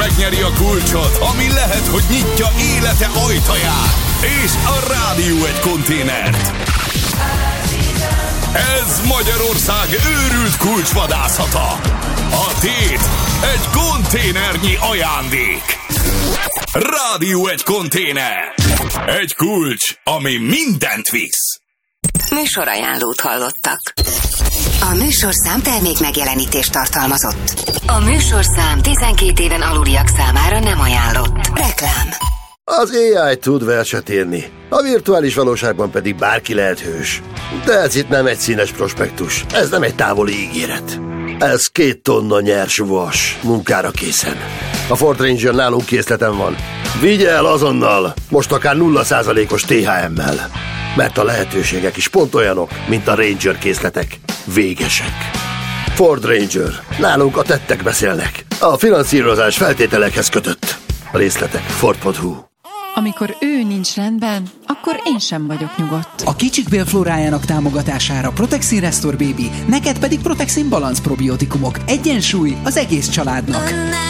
megnyeri a kulcsot, ami lehet, hogy nyitja élete ajtaját, és a Rádió egy konténert. Ez Magyarország őrült kulcsvadászata. A tét egy konténernyi ajándék. Rádió egy konténer. Egy kulcs, ami mindent visz. Műsorajánlót hallottak. A műsorszám termék megjelenítést tartalmazott. A műsorszám 12 éven aluliak számára nem ajánlott. Reklám. Az AI tud verset írni, a virtuális valóságban pedig bárki lehet hős. De ez itt nem egy színes prospektus, ez nem egy távoli ígéret. Ez 2 tonna nyers vas, munkára készen. A Ford Ranger nálunk készleten van. Vigye el azonnal, most akár 0%-os THM-mel. Mert a lehetőségek is pont olyanok, mint a Ranger készletek. Végesek. Ford Ranger. Nálunk a tettek beszélnek. A finanszírozás feltételekhez kötött. A részletek Ford.hu. Amikor ő nincs rendben, akkor én sem vagyok nyugodt. A kicsik bélflórájának támogatására Protexin Restore Baby, neked pedig Protexin Balance probiotikumok. Egyensúly az egész családnak.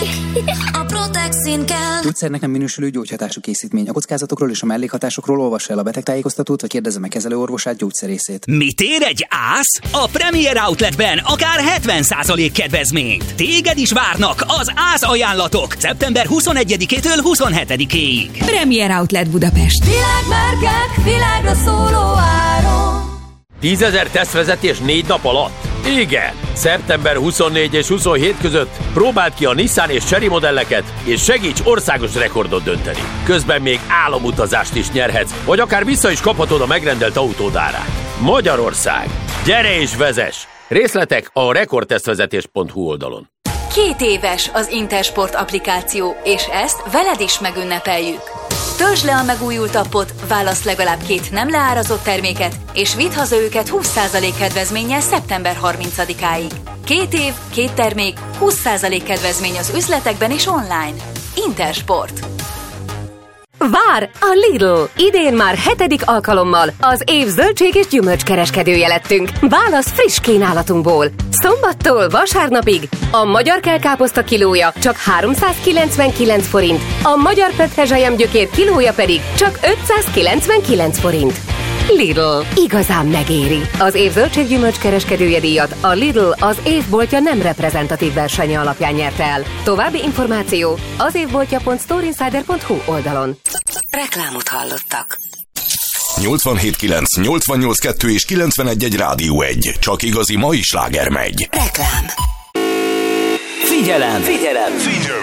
A Protexin kell. Gyógyszernek nem minősülő gyógyhatású készítmény. A kockázatokról és a mellékhatásokról olvassa el a betegtájékoztatót, vagy kérdezze meg kezelőorvosát, gyógyszerészét. Mit ér egy ász? A Premier Outletben akár 70% kedvezményt. Téged is várnak az ász ajánlatok szeptember 21-től 27-ig. Premier Outlet Budapest. Világmárkák, világra szóló áron. 10 000 tesztvezetés 4 nap alatt? Igen! Szeptember 24 és 27 között próbáld ki a Nissan és Chery modelleket, és segíts országos rekordot dönteni. Közben még álomutazást is nyerhetsz, vagy akár vissza is kaphatod a megrendelt autód árát. Magyarország! Gyere és vezess! Részletek a rekordtesztvezetés.hu oldalon. 2 éves az Intersport applikáció, és ezt veled is megünnepeljük. Töltsd le a megújult appot, válasz legalább 2 nem leárazott terméket, és vidd haza őket 20% kedvezménnyel szeptember 30-áig. 2 év, 2 termék, 20% kedvezmény az üzletekben és online. Intersport. Vár a Lidl! Idén már 7. alkalommal az év zöldség és gyümölcskereskedője lettünk. Válasz friss kínálatunkból. Szombattól vasárnapig a magyar kelkáposzta kilója csak 399 forint, a magyar petrezselyem gyökér kilója pedig csak 599 forint. Lidl. Igazán megéri. Az év zöldséggyümölcskereskedője díjat a Lidl az évboltja nem reprezentatív versenye alapján nyerte el. További információ az évboltja.storeinsider.hu oldalon. Reklámot hallottak. 87.9, 88.2 és 91.1 Rádió 1. Csak igazi mai sláger megy. Reklám. Figyelem! Figyelem!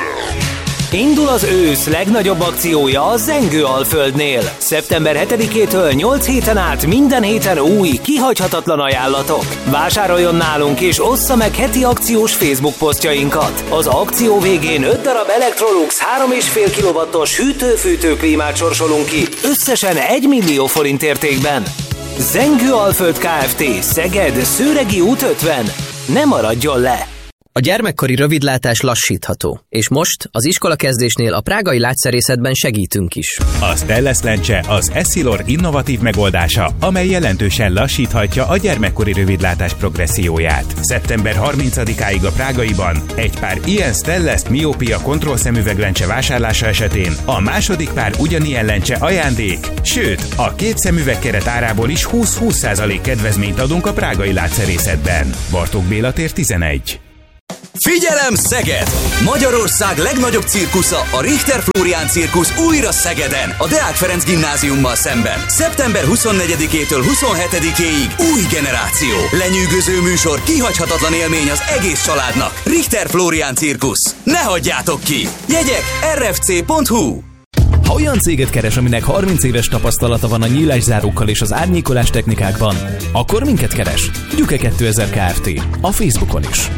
Indul az ősz legnagyobb akciója a Zengő-Alföldnél. Szeptember 7-től 8 héten át minden héten új, kihagyhatatlan ajánlatok. Vásároljon nálunk és ossza meg heti akciós Facebook posztjainkat. Az akció végén 5 darab Electrolux 3,5 kW-os hűtő-fűtő klímát sorsolunk ki, összesen 1 millió forint értékben. Zengő-Alföld Kft. Szeged, Szőregi út 50. Ne maradjon le! A gyermekkori rövidlátás lassítható, és most az iskolakezdésnél a prágai látszerészetben segítünk is. A Stellest lencse az Essilor innovatív megoldása, amely jelentősen lassíthatja a gyermekkori rövidlátás progresszióját. Szeptember 30-áig a Prágaiban egy pár ilyen Stellest miópia kontrollszemüveglencse vásárlása esetén a második pár ugyanilyen lencse ajándék, sőt, a 2 szemüvegkeret árából is 20% kedvezményt adunk a prágai látszerészetben. Bartók Béla tér 11. Figyelem Szeged! Magyarország legnagyobb cirkusza, a Richter Flórián cirkusz újra Szegeden, a Deák Ferenc gimnáziummal szemben. Szeptember 24-től 27-ig új generáció. Lenyűgöző műsor, kihagyhatatlan élmény az egész családnak. Richter Flórián cirkusz. Ne hagyjátok ki! Jegyek rfc.hu. Ha olyan céget keres, aminek 30 éves tapasztalata van a nyílászárókkal és az árnyékolás technikákban, akkor minket keres. Gyuke 2000 Kft. A Facebookon is.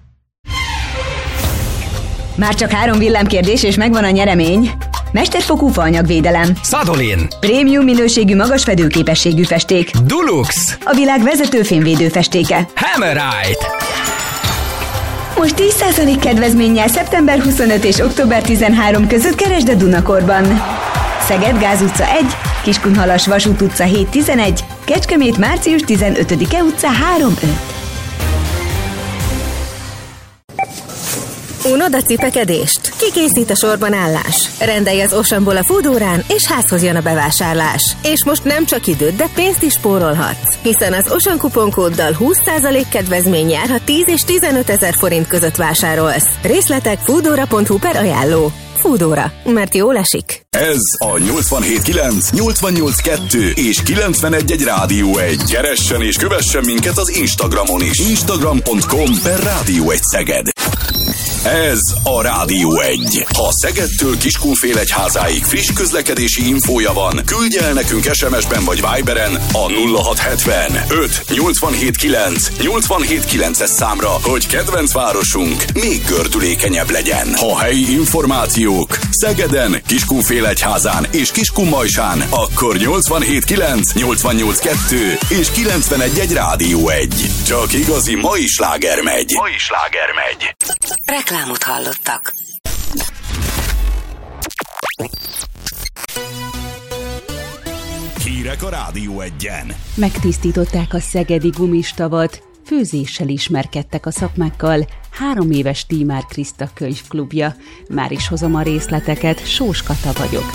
Már csak 3 villámkérdés, és megvan a nyeremény. Mesterfokú faanyagvédelem. Szadolin. Prémium minőségű, magas fedőképességű festék. Dulux. A világ vezető fémvédő festéke. Hammerite. Most 10% kedvezménnyel szeptember 25 és október 13 között keresd a Dunakorban. Szeged Gáz utca 1, Kiskunhalas Vasút utca 7-11, Kecskemét március 15-e utca 3-5. Unod a cipekedést? Kikészít a sorban állás? Rendelj az Oceanból a Foodórán, és házhoz jön a bevásárlás. És most nem csak időt, de pénzt is spórolhatsz. Hiszen az Ocean kuponkóddal 20% kedvezmény jár, ha 10 és 15 ezer forint között vásárolsz. Részletek foodora.hu/ajánló. Foodóra, mert jól esik. Ez a 87.9, 88.2 és 91.1 Rádió 1. Keressen és kövessen minket az Instagramon is. Instagram.com/Rádió 1 Szeged. Ez a Rádió 1. Ha Szegedtől Kiskunfélegyházáig friss közlekedési infója van, küldje el nekünk SMS-ben vagy Viberen a 0670 5 87 9 87 9-es számra, hogy kedvenc városunk még gördülékenyebb legyen. Ha helyi információk Szegeden, Kiskunfélegyházán és Kiskunmajsán, akkor 87.9, 88.2 és 91.1 Rádió 1. Csak igazi mai sláger megy. Reklámot hallottak. Hírek a Rádió 1-en. Megtisztították a szegedi gumistavat, főzéssel ismerkedtek a szakmákkal, 3 éves Tímár Kriszta könyvklubja. Már is hozom a részleteket, Sós Kata vagyok.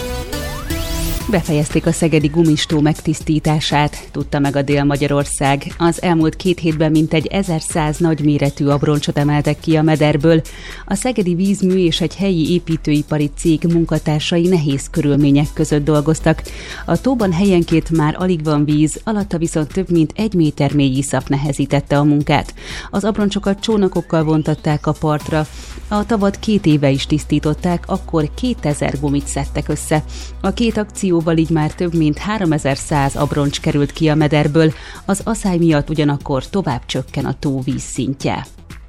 Befejezték a szegedi gumistó megtisztítását, tudta meg a Dél-Magyarország. Az elmúlt 2 hétben mintegy 1100 nagyméretű abroncsot emeltek ki a mederből. A Szegedi Vízmű és egy helyi építőipari cég munkatársai nehéz körülmények között dolgoztak. A tóban helyenként már alig van víz, alatta viszont több mint 1 méter mély iszap nehezítette a munkát. Az abroncsokat csónakokkal vontatták a partra. A tavat 2 éve is tisztították, akkor 2000 gumit szedtek össze. A 2 akcióval így már több mint 3100 abroncs került ki a mederből, az aszály miatt ugyanakkor tovább csökken a tó vízszintje.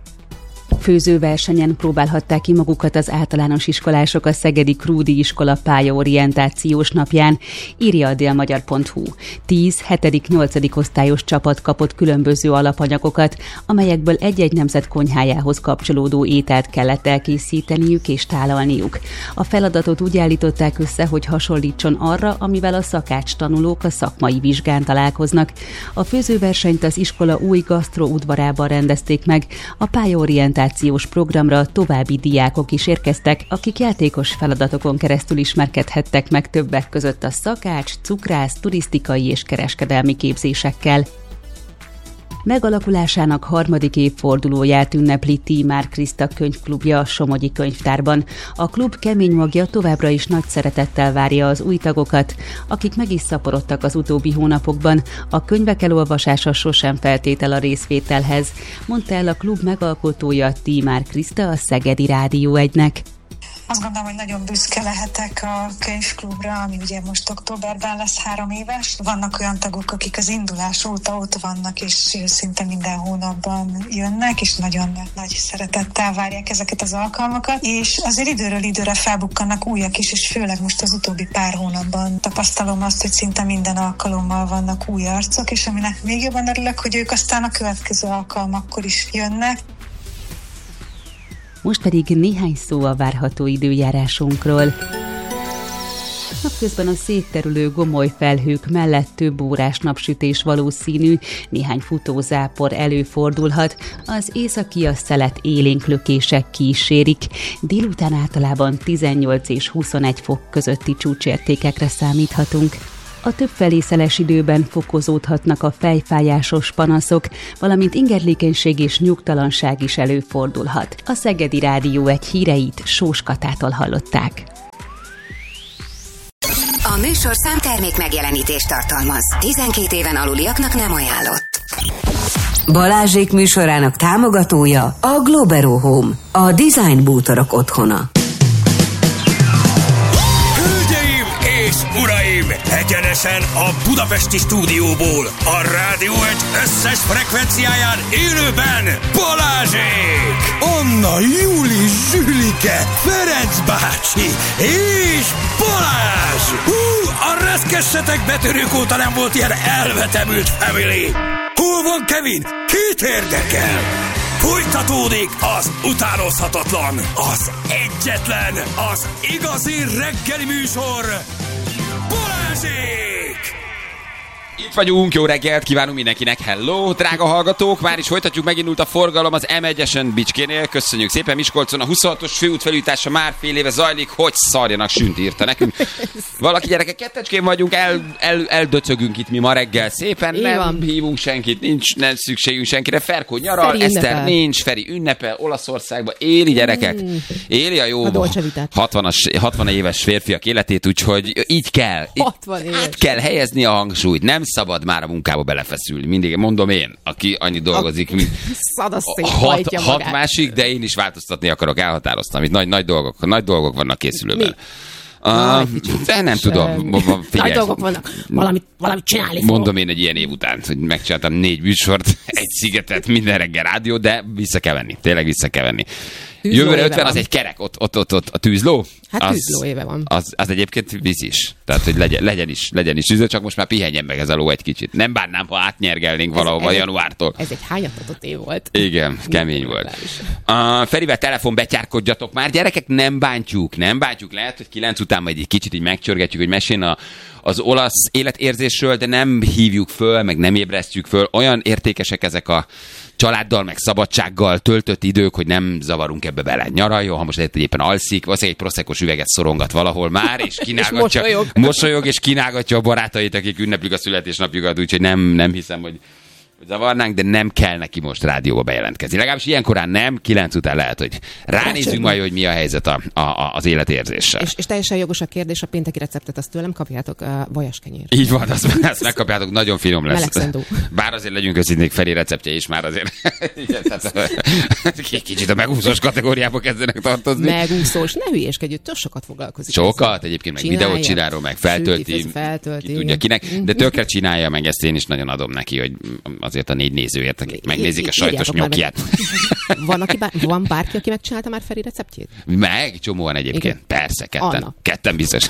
Főzőversenyen próbálhatták ki magukat az általános iskolások a Szegedi Krúdi Iskola pályaorientációs napján, írja a délmagyar.hu. 10, 7., 8. osztályos csapat kapott különböző alapanyagokat, amelyekből egy-egy nemzet konyhájához kapcsolódó ételt kellett elkészíteniük és tálalniuk. A feladatot úgy állították össze, hogy hasonlítson arra, amivel a szakácstanulók a szakmai vizsgán találkoznak. A főzőversenyt az iskola új gasztroudvarában rendezték meg, a pályaorientációs programra további diákok is érkeztek, akik játékos feladatokon keresztül ismerkedhettek meg többek között a szakács, cukrász, turisztikai és kereskedelmi képzésekkel. Megalakulásának 3. évfordulóját ünnepli Tímár Kriszta könyvklubja a Somogyi Könyvtárban. A klub kemény magja továbbra is nagy szeretettel várja az új tagokat, akik meg is szaporodtak az utóbbi hónapokban. A könyvek elolvasása sosem feltétel a részvételhez, mondta el a klub megalkotója, Tímár Kriszta a Szegedi Rádió 1-nek. Azt gondolom, hogy nagyon büszke lehetek a könyvklubra, ami ugye most októberben lesz 3 éves. Vannak olyan tagok, akik az indulás óta ott vannak, és szinte minden hónapban jönnek, és nagyon nagy szeretettel várják ezeket az alkalmakat. És azért időről időre felbukkannak újak is, és főleg most az utóbbi pár hónapban tapasztalom azt, hogy szinte minden alkalommal vannak új arcok, és aminek még jobban örülök, hogy ők aztán a következő alkalmakkor is jönnek. Most pedig néhány szó a várható időjárásunkról. Napközben a szétterülő gomoly felhők mellett több órás napsütés valószínű, néhány futózápor előfordulhat, az északi a szelet élénk lökések kísérik. Délután általában 18 és 21 fok közötti csúcsértékekre számíthatunk. A többfelé szeles időben fokozódhatnak a fejfájásos panaszok, valamint ingerlékenység és nyugtalanság is előfordulhat. A Szegedi Rádió 1 híreit Sós Katától hallották. A műsorszám termék megjelenítést tartalmaz. 12 éven aluliaknak nem ajánlott. Balázsék műsorának támogatója a Globero Home, a design bútorok otthona. Uraim, egyenesen a budapesti stúdióból, a Rádió 1 összes frekvenciáján élőben Balázsék! Anna, Júli, Zsülike, Ferenc bácsi és Balázs! A reszkessetek betörők óta nem volt ilyen elvetemült family! Hol van Kevin? Kit érdekel? Folytatódik az utánozhatatlan, az egyetlen, az igazi reggeli műsor, Balázsék! Itt vagyunk, jó reggelt kívánunk mindenkinek, hello, drága hallgatók, már is folytatjuk, megindult a forgalom az M1-esen Bicskénél, köszönjük szépen, Miskolcon a 26-os főút felújítása már fél éve zajlik, hogy szarjanak, sünt írta nekünk. Valaki gyerekek, kettecskén vagyunk, eldöcögünk itt mi ma reggel szépen, nem hívunk senkit, nincs nem szükségünk senkire, Ferkó nyaral, Feri Eszter ünnepel. Nincs, Feri ünnepel, Olaszországban, éli gyerekek, éli a jó 60 éves férfiak életét, úgyhogy így kell, át kell helyezni a hangsúlyt, nem szabad már a munkába belefeszülni. Mindig mondom én, aki annyit dolgozik, mint hat másik, de én is változtatni akarok, elhatároztam. Itt nagy dolgok vannak készülőben. Nem tudom. Nagy dolgok vannak. Valamit csinálni fogok. Mondom én egy ilyen év után, hogy megcsináltam 4 műsort, egy szigetet, minden reggel rádió, de vissza kell venni. Tényleg vissza kell venni. Jövőre 50 az egy kerek, ott a tűzló. Hát tűzló éve van. Az egyébként víz is. Tehát, hogy legyen is tűzló, csak most már pihenjen meg ez a ló egy kicsit. Nem bánnám, ha átnyergelnénk valahova januártól. Ez egy hányatatott év volt. Igen, kemény volt. Ferivel telefonbetyárkodjatok már. Gyerekek, nem bántjuk. Lehet, hogy 9 után majd egy kicsit így megcsörgetjük, hogy meséljen az olasz életérzésről, de nem hívjuk föl, meg nem ébresztjük föl. Olyan értékesek ezek a családdal, meg szabadsággal töltött idők, hogy nem zavarunk ebbe bele. Nyaraljon, ha most éppen alszik, valószínűleg egy proszekos üveget szorongat valahol már, és kínálgatja, mosolyog, és kínálgatja a barátait, akik ünneplik a születésnapjukat, úgyhogy nem hiszem, hogy zavarnánk, de nem kell neki most rádióba bejelentkezni. Legalábbis ilyenkorán nem, 9 után lehet, hogy ránézzünk majd, hogy mi a helyzet az életérzéssel. És teljesen jogos a kérdés, a pénteki receptet azt tőlem kapjátok, vajaskenyér. Így van, azt megkapjátok, nagyon finom lesz. Melegszendó. Bár azért legyünk őszinték, Feri receptje is már azért kicsit a megúszós kategóriába kezdenek tartozni. Megúszós, ne hülyéskedj, tök sokat foglalkozik. Sokat, egyébként meg videót csinálról, meg feltölti ki tudja kinek, de tökre csinálja meg, ezt én is nagyon adom neki, hogy azért a 4 nézőért, akik megnézik a sajtos nyokját. Van bárki, aki megcsinálta már Feri receptjét? Meg, csomóan egyébként. Igen. Persze, ketten biztos.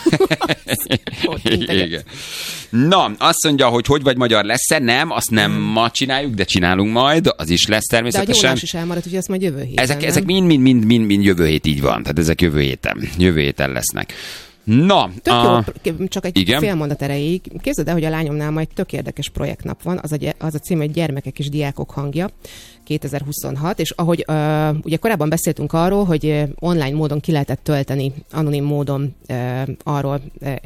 Igen. Na, azt mondja, hogy vagy magyar lesz-e? Nem, azt nem ma csináljuk, de csinálunk majd, az is lesz természetesen. De a gyólás is elmaradt, hogy ezt majd jövő héten. Ezek mind jövő hét így van, tehát ezek jövő héten lesznek. Na, jó, csak egy fél mondat erejéig. Képzeld el, hogy a lányomnál majd tök érdekes projektnap van, az a cím, hogy Gyermekek és Diákok hangja 2026, és ahogy ugye korábban beszéltünk arról, hogy online módon ki lehetett tölteni, anonim módon arról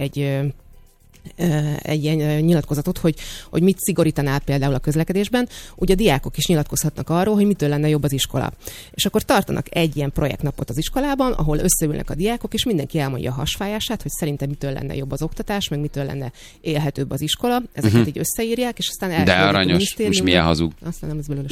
egy ilyen nyilatkozatot, hogy mit szigorítanál például a közlekedésben, ugye a diákok is nyilatkozhatnak arról, hogy mitől lenne jobb az iskola. És akkor tartanak egy ilyen projektnapot az iskolában, ahol összeülnek a diákok, és mindenki elmondja a hasfájását, hogy szerintem mitől lenne jobb az oktatás, meg mitől lenne élhetőbb az iskola. Ezeket így összeírják, és aztán de aranyos, most milyen hazug. Aztán nem ez belőle.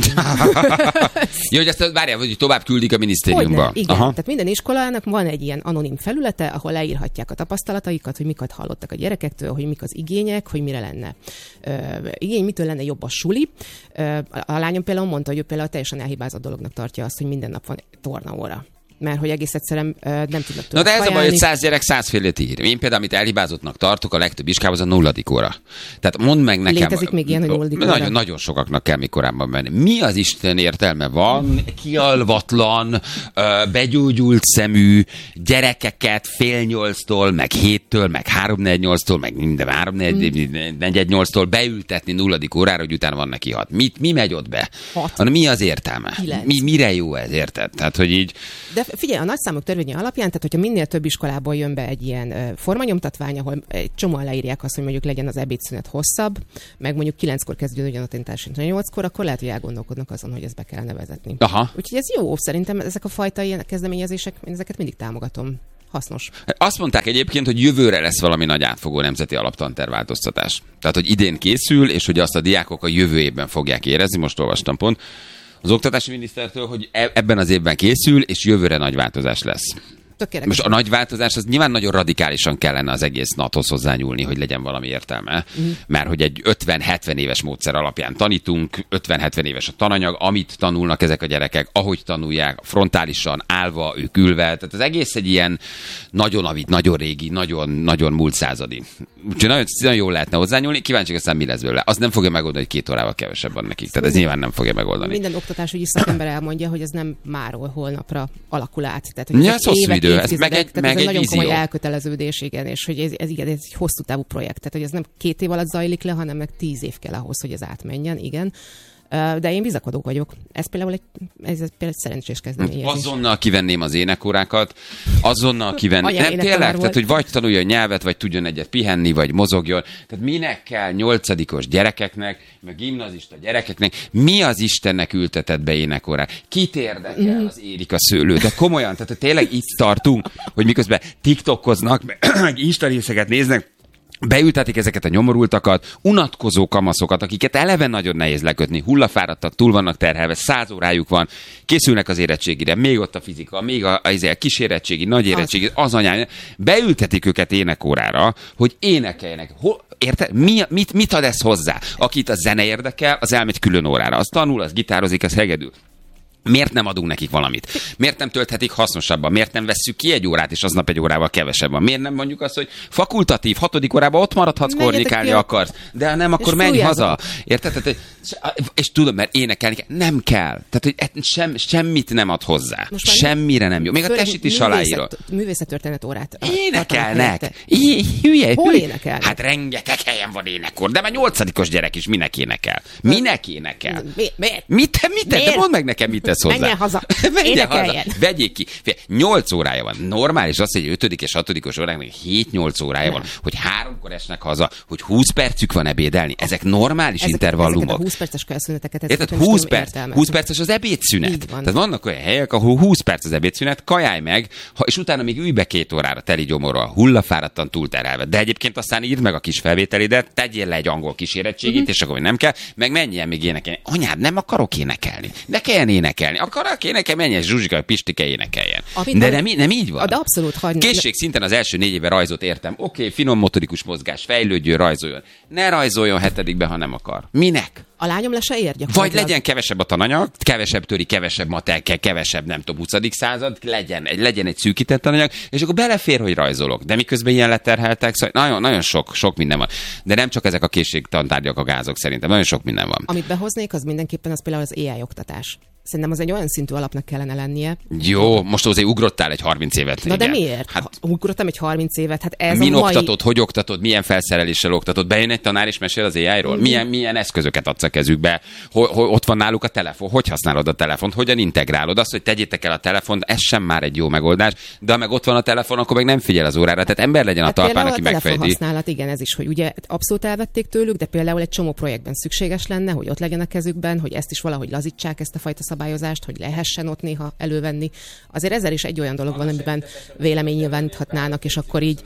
Jó, hogy ezt várjál, hogy tovább küldik a minisztériumba. Igen, tehát minden iskolának van egy ilyen anonim felülete, ahol leírhatják a tapasztalataikat, hogy miket hallottak a gyerekektől, hogy mik az igények, hogy mire lenne igény, mitől lenne jobb a suli. A lányom például mondta, hogy ő például teljesen elhibázott dolognak tartja azt, hogy minden nap van tornaóra. Mert hogy egész egyszerűen nem tudnak Na de ez a baj, hogy 100 gyerek 100 félét ír. Én például, amit elhibázottnak tartok, a legtöbb iskába az a 0. óra. Tehát mondd meg nekem. Létezik még ilyen, hogy 0. óra? Nagyon sokaknak kell még korábban menni. Mi az Isten értelme van kialvatlan, begyógyult szemű gyerekeket 7:30-tól, meg 7-től, meg 3-4-8-tól, meg minden 3-4-8-tól beültetni 0. órára, hogy utána van neki 6. Mi megy ott be? Mi az értelme? Mire jó ez, érted? Tehát, hogy így de figyelj, a nagyszámok törvénye alapján, tehát hogyha minél több iskolából jön be egy ilyen formanyomtatvány, ahol egy csomóan leírják azt, hogy mondjuk legyen az ebédszünet hosszabb, meg mondjuk 9-kor kezdődjön a tanítás, 8-kor, akkor lehet, hogy elgondolkodnak azon, hogy ezt be kellene vezetni. Aha. Úgyhogy ez jó, szerintem ezek a fajta ilyen kezdeményezések, én ezeket mindig támogatom. Hasznos. Azt mondták egyébként, hogy jövőre lesz valami nagy átfogó nemzeti alaptanterváltoztatás. Tehát, hogy idén készül, és hogy azt a diákok a jövő évben fogják érezni, most olvastam pont az oktatási minisztertől, hogy ebben az évben készül, és jövőre nagy változás lesz. Most a nagy változás, az nyilván nagyon radikálisan kellene az egész NATO-hoz hozzányúlni, hogy legyen valami értelme. Mert hogy egy 50-70 éves módszer alapján tanítunk, 50-70 éves a tananyag, amit tanulnak ezek a gyerekek, ahogy tanulják, frontálisan, állva, ők ülve. Tehát az egész egy ilyen nagyon avid, nagyon régi, nagyon múlt századi. Úgyhogy nagyon jól lehetne hozzányúlni, kíváncsiak aztán mi lesz belőle. Az nem fogja megoldani, hogy 2 órával kevesebb van nekik. Tehát ez nyilván nem fogja megoldani. Minden oktatásügyi szakember elmondja, hogy ez nem máról holnapra alakul át. Tehát, hogy idő. Ez meg egy nagyon vízió. komoly elköteleződés, igen, és hogy ez egy hosszú távú projekt. Tehát, hogy ez nem 2 év alatt zajlik le, hanem meg 10 év kell ahhoz, hogy ez átmenjen, igen. De én bizakodó vagyok. Ez például egy szerencsés kezdeményezés. Azonnal kivenném az énekórákat, azonnal kivenném. Nem tényleg, tehát hogy vagy tanuljon nyelvet, vagy tudjon egyet pihenni, vagy mozogjon. Tehát minek kell 8-os gyerekeknek, meg gimnazista gyerekeknek, mi az Istennek ültetett be énekórát? Kit érdekel az érik a szőlő? De komolyan, tehát tényleg itt tartunk, hogy miközben TikTokoznak, meg Insta-részeket néznek, beültetik ezeket a nyomorultakat, unatkozó kamaszokat, akiket eleve nagyon nehéz lekötni, hullafáradtak, túl vannak terhelve, 100 órájuk van, készülnek az érettségire, még ott a fizika, még a kisérettségi, nagy érettségi, az anyám, beültetik őket énekórára, hogy énekeljenek. Érted? Mit ad ez hozzá? Akit a zene érdekel, az elmegy külön órára, az tanul, az gitározik, az hegedül. Miért nem adunk nekik valamit? Miért nem tölthetik hasznosabban? Miért nem vesszük ki egy órát, és aznap egy órával kevesebb van? Miért nem mondjuk azt, hogy fakultatív, 6. órában ott maradhatsz, kornikálni akarsz, de ha nem, akkor menj haza. Érted? És tudom, mert énekelni kell. Nem kell. Tehát, hogy semmit nem ad hozzá. Semmire nem jó. Még a testit is aláírod. Művészettörténet órát. Énekelnek. Hülye. Hol énekelnek? Hát rengeteg helyen van énekkor, de már 8-os gyerek is minek énekel? Minek énekel? Miért? Mit? De mondd meg nekem, mit tesz hozzá. Menjen haza. Menjen haza. Vegyék ki. 8 órája van. Normális az, hogy 5. és 6. óráknak 7-8 órája van, hogy 3-kor esnek haza, hogy 20 percük van ebédelni. Ezek normális intervallumok. Ezeket a 20 perces kelszüneteket. Érted? 20 perces az ebédszünet. Tehát vannak olyan helyek, ahol 20 perc az ebédszünet, kajálj meg, és utána még ülj be 2 órára teli gyomorral, hullafáradtan túlterhelve. De egyébként aztán írd meg a kis felvételidet, tegyél le egy angol kísérettségit, és akkor nem kell, meg menjen még énekelni. Anyád, nem akarok énekelni. Ne kelljen énekelni. Akarok énekelni, menjen Zsuzsika, Pistike énekeljen. De nem így van. De abszolút hagyni. Készségszinten az első 4 éve rajzot értem. Oké, finom motorikus mozgás, fejlődjön, rajzoljon. Ne rajzoljon 7-ben, ha nem akar. Minek? A lányom le se ér gyakorlatilag. Vagy legyen kevesebb a tananyag, kevesebb töri, kevesebb matek, kevesebb, nem tudom, 20. század, legyen egy szűkített tananyag, és akkor belefér, hogy rajzolok. De miközben ilyen leterheltek, szóval nagyon sok minden van. De nem csak ezek a készségtantárgyak, a gázok szerintem, nagyon sok minden van. Amit behoznék, az mindenképpen az például az AI oktatás. Szerintem az egy olyan szintű alapnak kellene lennie. Jó, most azért ugrottál egy 30 évet. Na igen. De miért? Hát, ugrottam egy 30 évet, hát ez min oktatod, hogy oktatod, milyen felszereléssel oktatod? Bejön egy tanár és mesél az AI-ról? Milyen eszközöket adsz a kezükbe? Ott van náluk a telefon? Hogy használod a telefont? Hogyan integrálod azt, hogy tegyétek el a telefont? Ez sem már egy jó megoldás, de ha meg ott van a telefon, akkor meg nem figyel az órára. Tehát ember legyen a talpán, aki megfejti. Használat, igen, ez is, hogy ugye abszolút elvették tőlük, de például egy csomó projektben szükséges lenne, hogy ott legyen a kezükben, hogy ezt is valahogy lazítsák, ezt a fajta szabályozást, hogy lehessen ott néha elővenni. Azért ezzel is egy olyan dolog van, amiben véleménynyilváníthatnának, és akkor így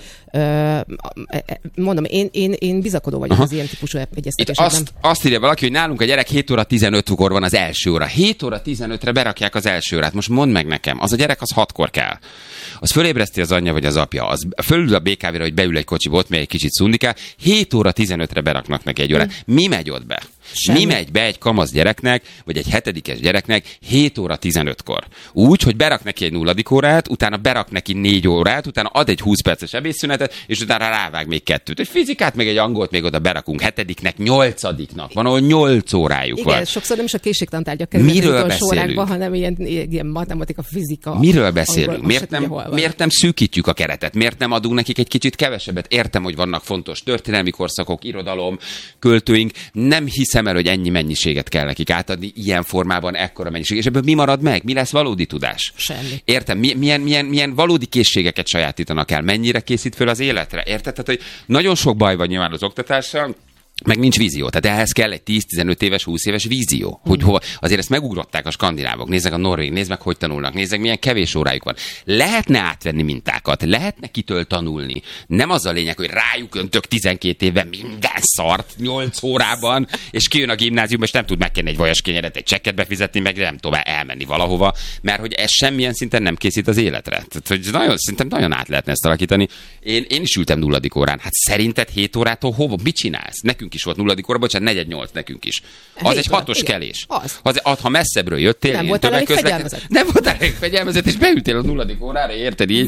mondom, én bizakodó vagyok az ilyen típusú egyeztetésekben. Azt írja valaki, hogy nálunk a gyerek 7 óra 15-kor van az első óra. 7 óra 15-re berakják az első órát. Most mondd meg nekem, az a gyerek az 6-kor kell. Az fölébreszti az anyja vagy az apja, az fölül a BKV-re, hogy beül egy kocsiba, ott még egy kicsit szundikál, 7 óra 15-re beraknak neki egy órát. Mi megy ott be? Semmi. Mi megy be egy kamasz gyereknek, vagy egy 7-es gyereknek 7 óra 15-kor? Úgy, hogy berak neki egy 0. órát, utána berak neki 4 órát, utána ad egy 20 perces ebédszünetet, és utána rávág még 2. Egy fizikát, meg egy angolt még oda berakunk 7-nek, 8-nak. Van, ahol 8 órájuk van. Igen, sokszor nem is a készségtantárgyak kerülnek az órákba, hanem ilyen matematika, fizika. Miről beszélünk? Miért nem szűkítjük a keretet? Miért nem adunk nekik egy kicsit kevesebbet? Értem, hogy vannak fontos történelmi korszakok, irodalom, költőink, nem hiszem el, hogy ennyi mennyiséget kell nekik átadni, ilyen formában ekkora mennyiség. És ebből mi marad meg? Mi lesz valódi tudás? Semmi. Értem? Milyen valódi készségeket sajátítanak el? Mennyire készít föl az életre? Érted? Tehát, hogy nagyon sok baj van nyilván az oktatással, meg nincs vízió. Tehát ehhez kell egy 10-15 éves, 20 éves vízió. Hogy hova, azért ezt megugrották a skandinávok. Nézzek a norvég, nézd meg, hogy tanulnak, nézzek, milyen kevés órájuk van. Lehetne átvenni mintákat, lehetne kitől tanulni. Nem az a lényeg, hogy rájuk öntök 12 évben minden szart 8 órában, és kijön a gimnáziumba, és nem tud megkenni egy vajaskenyeret, egy csekket befizetni, meg nem tovább elmenni valahova, mert hogy ez semmilyen szinten nem készít az életre. Tehát, hogy szerintem nagyon át lehetne ezt alakítani. Én is ültem 0. órán. Hát szerinted 7 órától hova? Mit csinálsz? Nekünk is volt 0. óra, bocsánat, 4-8 nekünk is. Az egy 6-os kelés. Ha messzebbről jöttél, nem voltál elég fegyelmezett. Nem voltál elég fegyelmezett, és beültél a 0. órára, érted így?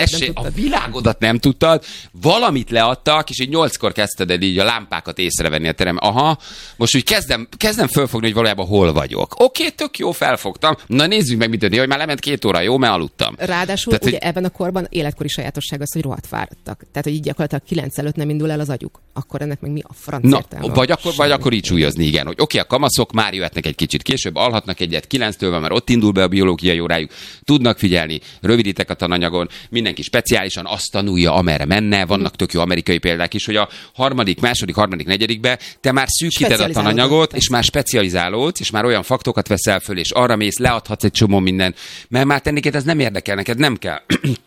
A világodat nem tudtad, valamit leadtak, és így 8-kor kezdted el így a lámpákat észrevenni a terem. Aha, most úgy kezdem fölfogni, hogy valójában hol vagyok. Oké, tök jó, felfogtam. Na nézzük meg, mit történik, hogy már lement 2 óra, jó, mert aludtam. Ráadásul tehát, ugye ebben a korban életkori sajátosság az, hogy rohadt fáradtak. Tehát, hogy így gyakorlatilag 9 előtt nem indul el az agyuk. Akkor ennek meg mi a franc értelme? Vagy akkor így súlyozni, igen, hogy oké, a kamaszok már jöhetnek egy kicsit később, alhatnak egyet 9-től van, mert ott indul be a biológiai órájuk, tudnak figyelni, rövidítek a tananyagon, mindenki speciálisan azt tanulja, amerre menne, vannak tök jó amerikai példák is, hogy a második, negyedikbe te már szűkíted a tananyagot, és már specializálódsz, és már olyan faktokat veszel föl, és arra mész, leadhatsz egy csomó minden, mert már tennéket ez nem érdekel, neked nem kell.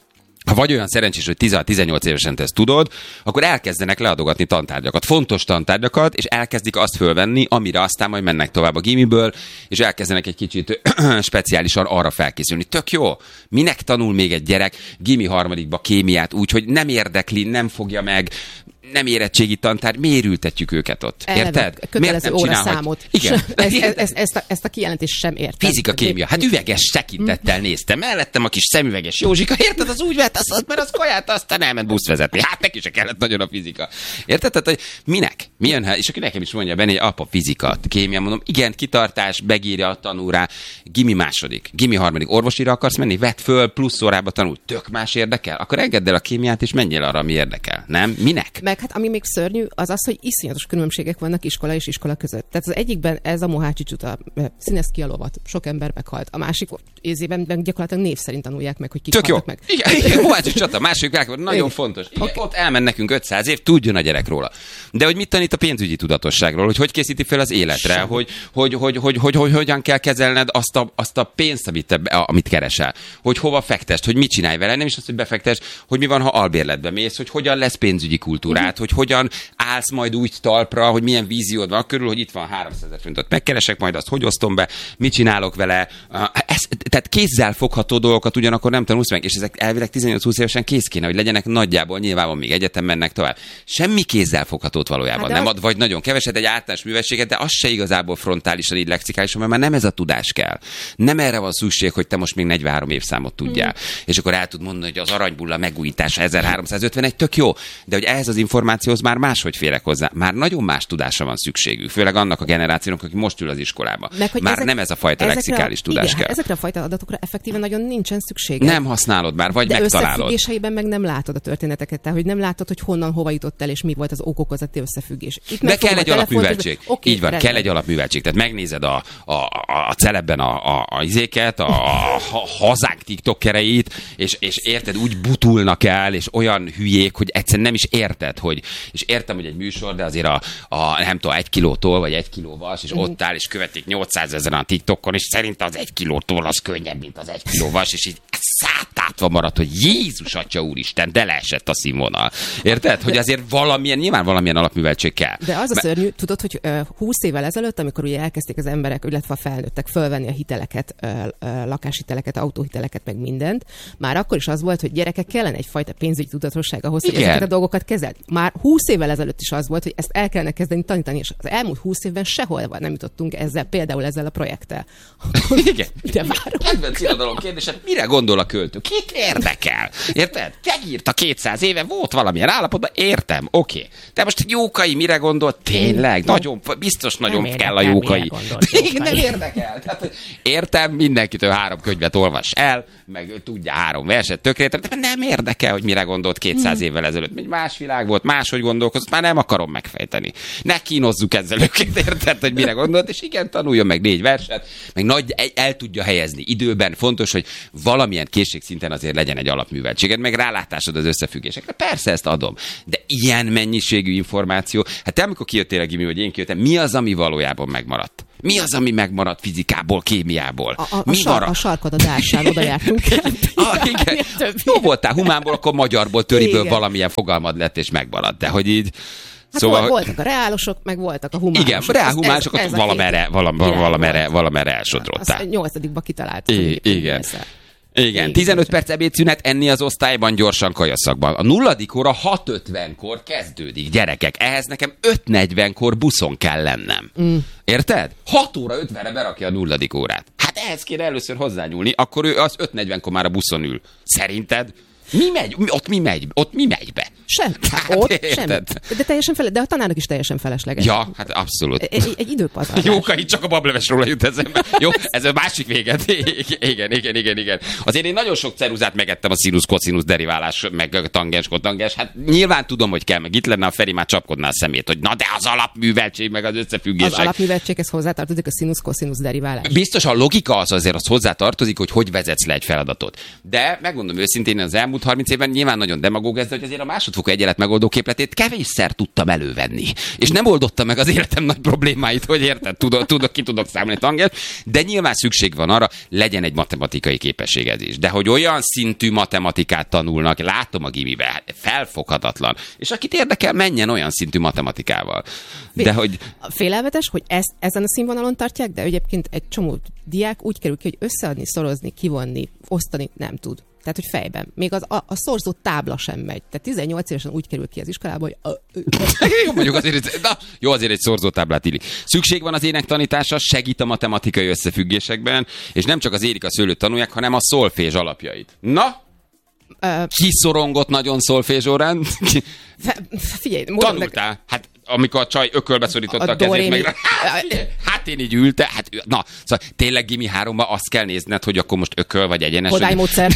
Ha vagy olyan szerencsés, hogy 16-18 évesen te ezt tudod, akkor elkezdenek leadogatni tantárgyakat, fontos tantárgyakat, és elkezdik azt fölvenni, amire aztán majd mennek tovább a gimiből, és elkezdenek egy kicsit speciálisan arra felkészülni. Tök jó. Minek tanul még egy gyerek gimi 3. kémiát úgy, hogy nem érdekli, nem fogja meg, nem érettségi tantár, miért ültetjük őket ott? Érted? Kötelező óraszámot. Igen. Ezt a kijelentést sem értem. Fizika, kémia. Hát üveges tekintettel néztem. Mellettem a kis szemüveges Józsika. Érted? Az úgy vett azt, mert az kaját, aztán elment busz vezetni. Hát neki se kellett nagyon a fizika. Érted? Tehát, hogy minek? Mi jön? És aki nekem is mondja benne, hogy apa, fizika, kémia, mondom, igen, kitartás, begírja a tanúrá, gimi 2, gimi 3, orvosira akarsz menni? Vedd föl, plusz órába tanul. Tök más érdekel? Akkor engedd el a kémiát, és menjél arra, ami érdekel. Nem? Minek? Meg hát ami még szörnyű, az az, hogy iszonyatos különbségek vannak iskola és iskola között. Tehát az egyikben ez a Mohácsi Csuta, színez ki a lovat, sok ember meghalt. A másik évben meg gyakorlatilag név szerint tanulják meg, hogy kik haltak meg. Igen, Mohácsi Csata, második világban nagyon fontos. Igen, ott elmen nekünk 500 év, tudjon a gyerek róla. De hogy mit tanít a pénzügyi tudatosságról, hogy készíti fel az életre, hogy hogyan kell kezelned azt a pénzt, amit keresel, hogy hova fektest, hogy mit csinálj vele, nem is az, hogy befektest, hogy mi van, ha albérletbe mész, hogy hogyan lesz pénzügyi kultúrát, hogy hogyan állsz majd úgy talpra, hogy milyen víziód van körül, hogy itt van 300 000 forintot, megkeresek majd azt, hogy osztom be, mit csinálok vele. Tehát kézzel fogható dolgokat ugyanakkor nem tanulsz meg, és ezek elvileg 18-20 évesen kész kéne, hogy legyenek nagyjából, nyilván még egyetem mennek tovább. Semmi kézzel foghatót valójában nem ad, vagy nagyon keveset, egy általános műveltséget, de az se igazából frontálisan, így lexikálisan, mert már nem ez a tudás kell. Nem erre van szükség, hogy te most még 43 évszámot tudjál. És akkor el tud mondani, hogy az aranybulla megújítása 1351 tök jó, de hogy ehhez az információhoz már máshogy férek hozzá. Már nagyon más tudásra van szükségük, főleg annak a generációnak, aki most ül az iskolába. Már nem ez a fajta lexikális tudás kell. Ezekre a fajta adatokra effektíven nagyon nincsen szükség. Nem használod már, vagy de megtalálod. Összefüggéseiben meg nem látod a történeteket, tehát hogy nem látod, hogy honnan, hova jutott el, és mi volt az okokozati összefüggés. De kell egy alapműveltség. Így van, kell egy alapműveltség. Tehát megnézed a celebben a izéket, a hazánk tiktokereit, és érted, úgy butulnak el, és olyan hülyék, hogy egyszerűen nem is érted, hogy, és értem, hogy egy műsor, de azért nem tudom, 1 kilótól, vagy 1 kiló vas, és ott áll, és követik 800 000 a TikTokon, és szerint az 1 kilótól az könnyebb, mint az 1 kiló vas, és így szátátva maradt, hogy Jézus Atya Úristen, de leesett a színvonal. Érted? Hogy azért nyilván valamilyen alapműveltség kell. De az a szörnyű, tudod, hogy 20 évvel ezelőtt, amikor ugye elkezdték az emberek, illetve a felnőttek fölvenni a hiteleket, lakáshiteleket, autóhiteleket, meg mindent, már akkor is az volt, hogy gyerekek kellene egyfajta pénzügyi tudatosság ahhoz, hogy ezeket a dolgokat kezeld. Már 20 évvel ezelőtt is az volt, hogy ezt el kellene kezdeni tanítani, és az elmúlt 20 évben sehol nem jutottunk például ezzel a projekttel. Igen. Kedvenc irodalom kérdése, mire gondol a költő? Kit érdekel? Érted? Megírta 200 éve, volt valamilyen állapotban, értem, oké. De most Jókai mire gondol? Tényleg? Biztos nagyon kell a Jókai. Nem érdekel. Tehát, értem, mindenkitől 3 könyvet olvas el, meg tudja 3 verset, tökre, de nem érdekel, hogy mire gondolt 200 évvel ezelőtt. Egy más világ volt, máshogy gondolkozott, már nem akarom megfejteni. Ne kínozzuk ezzel őket, érted, hogy mire gondolt, és igen, tanuljon meg 4 verset, meg el tudja helyezni időben. Fontos, hogy valamilyen készségszinten azért legyen egy alapműveltséged, meg rálátásod az összefüggésekre. Persze ezt adom, de ilyen mennyiségű információ, hát te amikor kijöttél a gimi, vagy én kijöttem, mi az, ami valójában megmaradt? Mi az, ami megmaradt fizikából, kémiából? A sarkod a dársán, oda jártunk. Igen. Jó voltál humánból, akkor magyarból, töriből valamilyen fogalmad lett, és megmaradt. De hogy így... Hát szóval, voltak a reálosok, meg voltak a humánusok. Igen, reálhumánusokat valamerre elsodrottál. Azt 8-ba kitaláltuk. Igen, 15 perc ebédszünet, enni az osztályban, gyorsan kajaszakban. A 0. óra 6:50-kor kezdődik, gyerekek. Ehhez nekem 5:40-kor buszon kell lennem. Érted? 6 óra 50-re berakja a 0. órát. Hát ehhez kéne először hozzányúlni, akkor ő az 5:40-kor már a buszon ül. Szerinted? Mi megy? Ott mi megy be? Sem. Semmi. De teljesen de a tanárnak is teljesen felesleges. Ja, hát abszolút. Egy időpazarlás. Jóka, itt csak a bablevesről jut eszembe. Jó, ez a másik véget. Igen. Azért én nagyon sok ceruzát megettem a színusz-koszinusz deriválás, meg tangens-kotangens. Hát nyilván tudom, hogy kell, meg itt lenne a Feri, már csapkodná a szemét, hogy na de az alapműveltség, meg az összefüggések. Az alapműveltséghez hozzátartozik a színusz-koszinusz deriválás. Biztos a logika azért az hozzátartozik, hogy vezetsz le egy feladatot. De megmondom őszintén, az elmúlt 30 évben nyilván nagyon demagóg ez, de hogy azért a másodfokú egyenlet megoldó képletét kevésszer tudtam elővenni. És nem oldotta meg az életem nagy problémáit, hogy érted, ki tudok számolni tangens, de nyilván szükség van arra, legyen egy matematikai képességed is. De hogy olyan szintű matematikát tanulnak, látom a gimibe, felfoghatatlan. És akit érdekel, menjen olyan szintű matematikával. De hogy... Félelmetes, hogy ezt ezen a színvonalon tartják, de egyébként egy csomó diák úgy kerül ki, hogy összeadni, szorozni, kivonni, osztani nem tud. Tehát, hogy fejben. Még a szorzó tábla sem megy. Tehát 18 évesen úgy kerül ki az iskolába, hogy... Jó, mondjuk azért egy szorzótáblát illik. Szükség van az énektanításra, segít a matematikai összefüggésekben, és nem csak az érik a szőlőt tanulják, hanem a szolfés alapjait. Na? Ki szorongott nagyon szolfésórán? Figyelj, tanultál? Hát amikor a csaj ökölbe szorította a kezét meg. Hát én így ültem. Hát, na, szóval tényleg gimi 3-ban azt kell nézned, hogy akkor most ököl vagy egyenes. Hodálymódszer.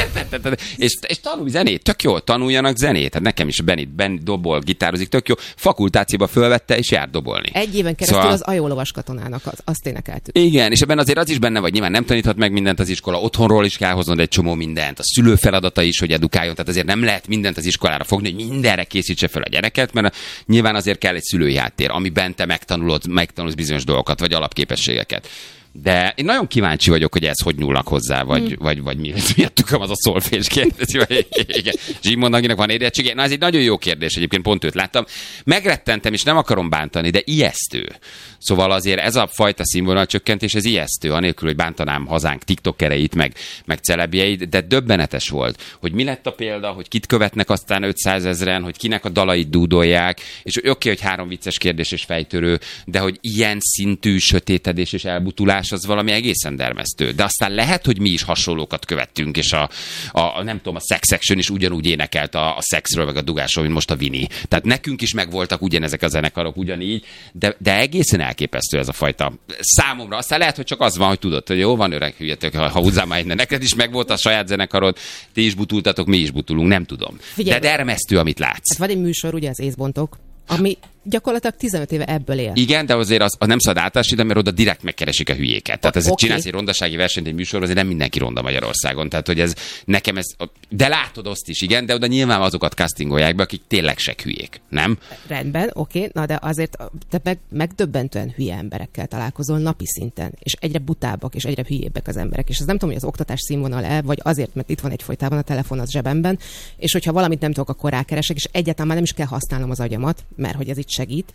és tanulj zenét, tök jó, tanuljanak zenét. Hát nekem is Benit dobol, gitározik, tök jó. Fakultációba fölvette, és jár dobolni. Egy éven keresztül szóval... az ajólovas katonának azt énekeltük. Igen, és ebben azért az is benne vagy, nyilván nem taníthat meg mindent az iskola, otthonról is kell hoznod egy csomó mindent, a szülő feladata is, hogy edukáljon, tehát azért nem lehet mindent az iskolára fogni, hogy mindenre készítse fel a gyereket, mert nyilván azért kell egy szülői háttér, amiben te megtanulsz bizonyos dolgokat, vagy alapképességeket. De én nagyon kíváncsi vagyok, hogy ez hogy nyúlnak hozzá, vagy miért tüköm az a szolfés kérdés. Zsimondaginak van érettsége? Na, ez egy nagyon jó kérdés, egyébként pont őt láttam. Megrettentem, és nem akarom bántani, de ijesztő. Szóval azért ez a fajta színvonalcsökkentés, ez ijesztő, anélkül, hogy bántanám hazánk tiktokereit, meg celebjeit, de döbbenetes volt, hogy mi lett a példa, hogy kit követnek aztán 500 000-en, hogy kinek a dalait dúdolják, és oké, hogy 3 vicces kérdés és fejtörő, de hogy ilyen szintű sötétedés és elbutulás, az valami egészen dermesztő. De aztán lehet, hogy mi is hasonlókat követtünk, és nem tudom, a Sex Action is ugyanúgy énekelt a szexről, meg a dugásról, mint most a Vini. Tehát nekünk is megvoltak ugyanezek a zenekarok ugyanígy, de egészen elképesztő ez a fajta számomra. Aztán lehet, hogy csak az van, hogy tudod, hogy jó, van öreg hülyetök, ha húzzál már innen. Neked is megvolt a saját zenekarod, ti is butultatok, mi is butulunk, nem tudom. Figyelj, de dermesztő, amit látsz. Hát van egy műsor, ugye az Észbontok, ami gyakorlatilag 15 éve ebből él. Igen, de azért az nem szabad átásítani, mert oda direkt megkeresik a hülyéket. Tehát ez csinálsz egy rondasági versenyt egy műsorban, azért nem mindenki ronda Magyarországon. Tehát, hogy ez nekem ez... De látod azt is, igen, de oda nyilván azokat castingolják be, akik tényleg se hülyék, nem? Rendben, oké, na de azért te megdöbbentően hülye emberekkel találkozol napi szinten, és egyre butábbak, és egyre hülyébbek az emberek. És ez nem tudom, hogy az oktatás színvonal vagy azért, mert itt van egyfolytában a telefon az zsebemben, és hogyha valamit nem tudok, akkor rákeresek, és egyáltalán már nem is kell használnom az agyamat, mert hogy ez itt segít.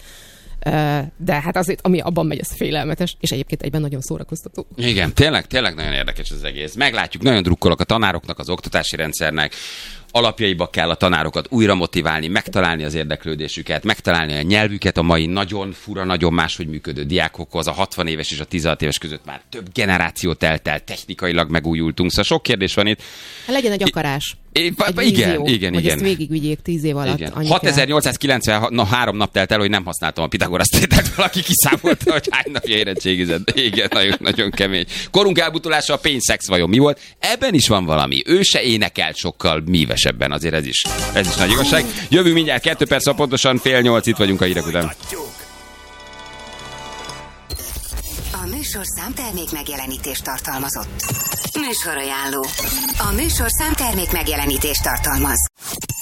De hát azért, ami abban megy, ez félelmetes, és egyébként egyben nagyon szórakoztató. Igen, tényleg nagyon érdekes az egész. Meglátjuk, nagyon drukkolok a tanároknak, az oktatási rendszernek, alapjaiba kell a tanárokat újra motiválni, megtalálni az érdeklődésüket, megtalálni a nyelvüket a mai nagyon fura, nagyon máshogy működő diákokhoz. A 60 éves és a 16 éves között már több generáció telt el, technikailag megújultunk, szóval sok kérdés van itt. Legyen egy akarás. Igen. Hogy ezt végigvigyék 10 év alatt. 6893 nap telt el, hogy nem használtam a Pitagorasz tételt, valaki kiszámolta, hogy hány napja érettségizett. Igen, nagyon kemény. Korunk elbutulása, a pénzszex vajon mi volt? Ebben is van valami. Ő se énekelt sokkal mívesebben, azért ez is nagy igazság. Jövünk mindjárt 2 perc, pontosan 7:30, itt vagyunk a hírek után. A műsor számtermék megjelenítést tartalmazott. Műsorajánló. A műsor számtermék megjelenítést tartalmaz.